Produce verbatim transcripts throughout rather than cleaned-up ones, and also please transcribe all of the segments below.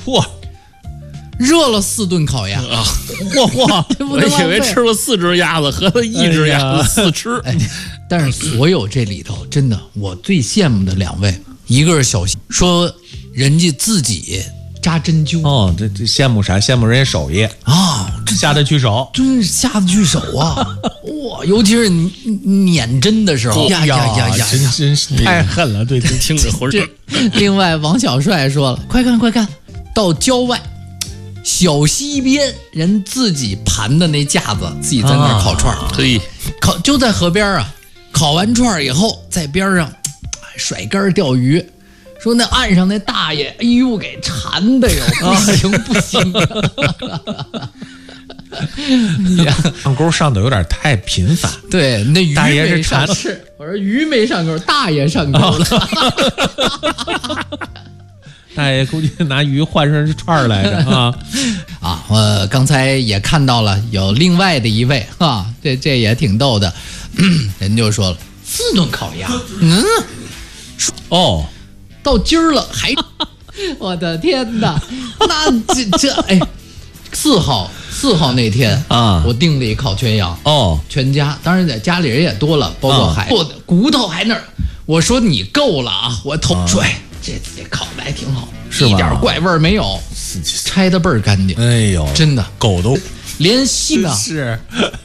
嚯， 热了四顿烤鸭啊！嚯嚯， 我以为吃了四只鸭子，合了一只鸭子四吃。 哎，但是所有这里头，真的我最羡慕的两位，一个是小西，说人家自己扎针灸哦，这这羡慕啥？羡慕人家手艺啊， 这下得去手， 真是下得去手啊！哇，尤其是捻针的时候，呀呀呀呀， 真真是太狠了，对， 听着浑身。 另外，王小帅说了，快看快看，到郊外小溪边，人自己盘的那架子，自己在那儿烤串儿， 嘿、 啊，烤就在河边啊。烤完串儿以后，在边上甩竿钓鱼。说那岸上那大爷，哎呦，给馋的哟，不行不行。 上钩上的有点太频繁。 对，那鱼大爷是馋是，我说鱼没上钩，大爷上钩了。 大爷估计拿鱼换成串来着啊啊！我刚才也看到了有另外的一位啊，这这也挺逗的，人就说了四顿烤鸭，嗯， 哦。 到今儿了还，我的天哪！那这这哎，四号四号那天啊， 我订了一烤全羊哦， 全家，当然在家里人也多了，包括孩子，啊、骨头还那儿。我说你够了啊！我头说、啊、这这烤的还挺好， 是一点怪味儿没有，拆的倍儿干净。 哎呦， 真的狗都连心啊是。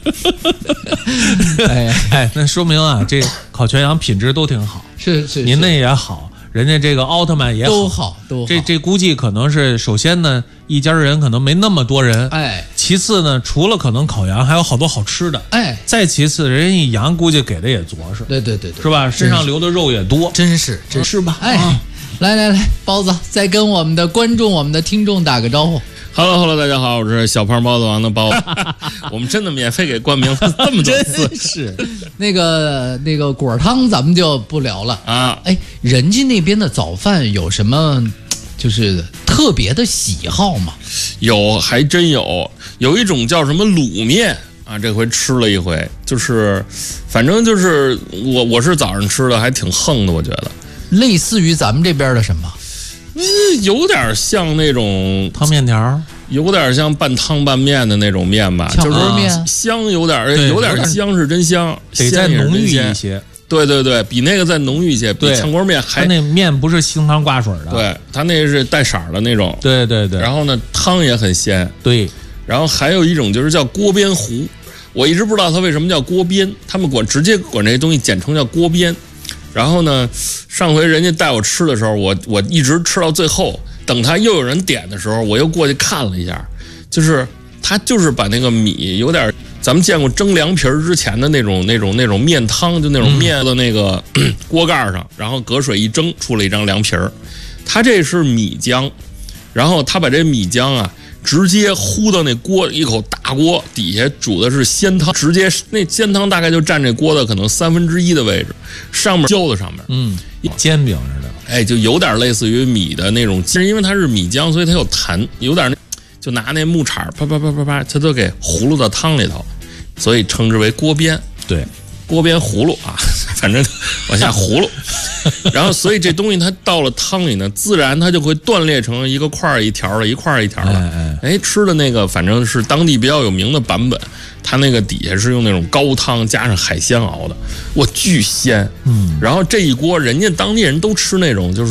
哎哎，那说明啊，这烤全羊品质都挺好。 是 是, 是， 您那也好。人家这个奥特曼也好都好都好， 这这估计可能是首先呢，一家人可能没那么多人， 哎， 其次呢，除了可能烤羊，还有好多好吃的， 哎， 再其次，人家羊估计给的也着实， 对对对对， 是吧？身上流的肉也多， 真是真是吧？ 哎，啊、来来来，包子再跟我们的观众、我们的听众打个招呼。 Hello Hello， 大家好，我是小胖包子王的包子。我们真的免费给冠名了这么多次， 是那个那个果汤咱们就不聊了啊。 哎，人家那边的早饭有什么就是特别的喜好吗？ 有，还真有。有一种叫什么卤面啊，这回吃了一回，就是反正就是我我是早上吃的，还挺横的，我觉得。 类似于咱们这边的什么？ 嗯，有点像那种汤面条， 有点像半汤半面的那种面吧， 就是面香，有点有点香，是真香， 得再浓郁一些。 对对对，比那个再浓郁一些，比炝锅面还。 它那面不是清汤挂水的， 对，它那是带色的那种。 对对对。 然后呢，汤也很鲜。 对。 然后还有一种就是叫锅边糊，我一直不知道它为什么叫锅边，他们管直接管这些东西简称叫锅边。然后呢，上回人家带我吃的时候，我我一直吃到最后，等他又有人点的时候，我又过去看了一下，就是他就是把那个米有点咱们见过蒸凉皮儿之前的那种那种那种面汤，就那种面的那个、嗯、锅盖上，然后隔水一蒸出了一张凉皮儿。他这是米浆，然后他把这米浆啊直接呼到那锅，一口大锅底下煮的是鲜汤，直接那鲜汤大概就占这锅的可能三分之一的位置，上面浇在上面， 嗯，煎饼似的， 哎，就有点类似于米的那种，其实因为它是米浆，所以它有弹，有点那，就拿那木铲啪啪啪啪啪，它都给葫芦到汤里头，所以称之为锅边， 对， 锅边葫芦啊，反正往下葫芦。然后，所以这东西它到了汤里呢，自然它就会断裂成一个块儿一条的，一块儿一条的。哎, 哎，吃的那个反正是当地比较有名的版本，它那个底下是用那种高汤加上海鲜熬的，哇，巨鲜。嗯，然后这一锅人家当地人都吃那种就是。